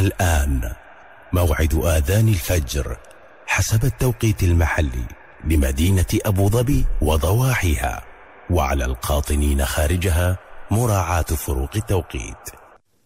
الآن موعد آذان الفجر حسب التوقيت المحلي لمدينة أبو ظبي وضواحيها، وعلى القاطنين خارجها مراعاة فروق التوقيت.